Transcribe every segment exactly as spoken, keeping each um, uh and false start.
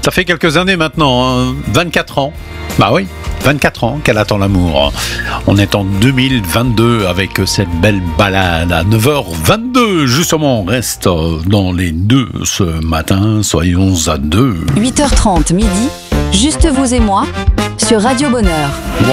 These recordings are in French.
Ça fait quelques années maintenant, hein, vingt-quatre ans. Bah oui, vingt-quatre ans qu'elle attend l'amour. On est en deux mille vingt-deux avec cette belle balade à neuf heures vingt-deux. Justement, on reste dans les deux ce matin. Soyons à deux. huit heures trente, midi, juste vous et moi, sur Radio Bonheur.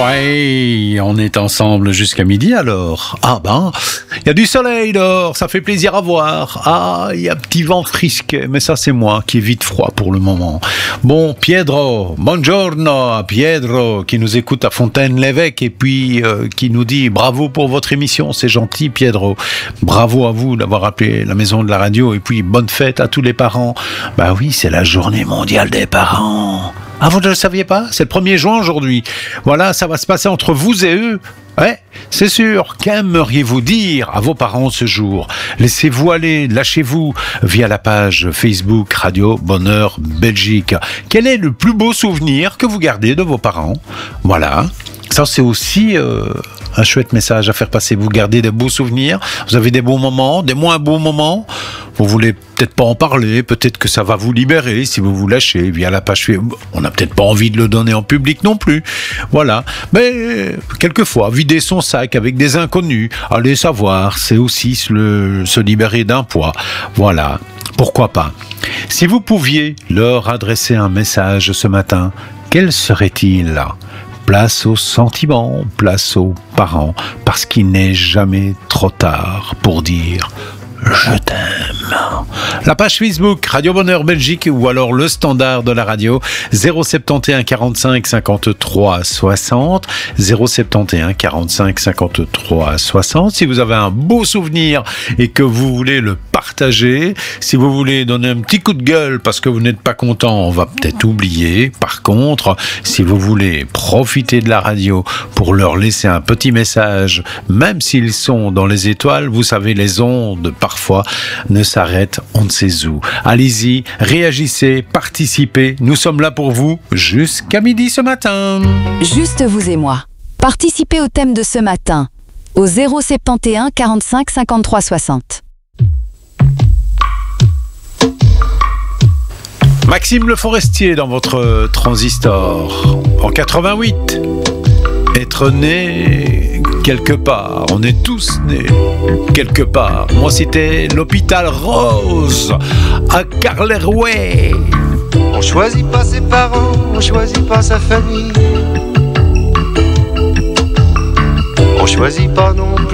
Ouais, on est ensemble jusqu'à midi alors. Ah ben, il y a du soleil dehors, ça fait plaisir à voir. Ah, il y a un petit vent frisquet, mais ça c'est moi qui est vite froid pour le moment. Bon, Pietro, buongiorno à Pietro qui nous écoute à Fontaine-l'Évêque et puis euh, qui nous dit bravo pour votre émission, c'est gentil Pietro. Bravo à vous d'avoir appelé la maison de la radio et puis bonne fête à tous les parents. Bah oui, c'est la journée mondiale des parents. Ah, vous ne le saviez pas ? C'est le premier juin aujourd'hui. Voilà, ça va se passer entre vous et eux. Ouais, c'est sûr. Qu'aimeriez-vous dire à vos parents ce jour ? Laissez-vous aller, lâchez-vous via la page Facebook Radio Bonheur Belgique. Quel est le plus beau souvenir que vous gardez de vos parents ? Voilà. Ça, c'est aussi euh, un chouette message à faire passer. Vous gardez des beaux souvenirs, vous avez des beaux moments, des moins beaux moments. Vous voulez peut-être pas en parler, peut-être que ça va vous libérer si vous vous lâchez via la page Facebook. On n'a peut-être pas envie de le donner en public non plus. Voilà. Mais quelquefois, vider son sac avec des inconnus, allez savoir, c'est aussi se, se libérer d'un poids. Voilà. Pourquoi pas ? Si vous pouviez leur adresser un message ce matin, quel serait-il ? Place aux sentiments, place aux parents, parce qu'il n'est jamais trop tard pour dire « Je t'aime ». La page Facebook Radio Bonheur Belgique ou alors le standard de la radio zéro sept un quarante-cinq cinquante-trois soixante zéro sept un quarante-cinq cinquante-trois soixante. Si vous avez un beau souvenir et que vous voulez le partager, si vous voulez donner un petit coup de gueule parce que vous n'êtes pas content, on va peut-être oublier. Par contre, si vous voulez profiter de la radio pour leur laisser un petit message, même s'ils sont dans les étoiles, vous savez, les ondes parfois ne s'arrêtent on ne sait où. Allez-y, réagissez, participez. Nous sommes là pour vous jusqu'à midi ce matin. Juste vous et moi. Participez au thème de ce matin au zéro sept un quarante-cinq cinquante-trois soixante. Maxime Le Forestier dans votre transistor. En quatre-vingt-huit, être né quelque part. On est tous nés quelque part. Moi, c'était l'hôpital Rose à Carlerouet. On choisit pas ses parents, on choisit pas sa famille. On choisit pas non plus